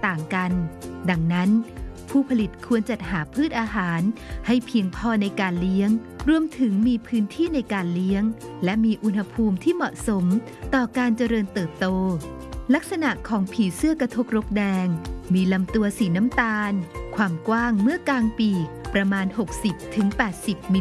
ต่างกันดังนั้นผู้ผลิตควรจัดหาพืชอาหารให้เพียงพอในการเลี้ยงรวมถึงมีพื้นที่ในการเลี้ยงและมีอุณหภูมิที่เหมาะสมต่อการเจริญเติบโตลักษณะของผีเสื้อกระทกรกแดงมีลำตัวสีน้ำตาลความกว้างเมื่อกลางปีกประมาณ60-80มิล